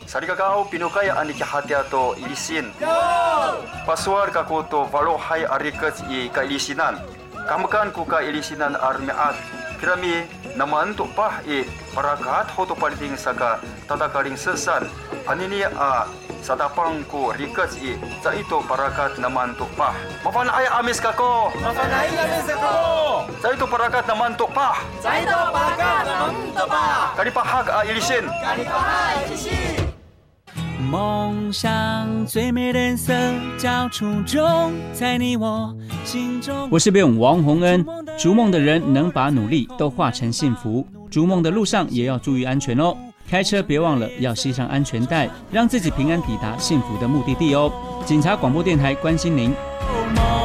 Sa ligagaw, pinukaya ani kahatia to ilisin. Pasuar kako to valohay arikat I kailisinan. Kamakan ko ka ilisinan armeat. Kirami naman to pah parakat hoto paliting saka tatakaring sesan. Anini sadapang ko rikat sa ito parakat naman to pah. Mapanay amis kako. Mapanay amis kako. Sa ito parakat naman to pah. Sa ito parakat naman to pah. Karipahag ilisin. Karipahag ilisin. 梦想最美人色叫初衷，在你我心中。我是贝勇王洪恩，逐梦的人能把努力都化成幸福，逐梦的路上也要注意安全哦。开车别忘了要系上安全带，让自己平安抵达幸福的目的地哦。警察广播电台关心您。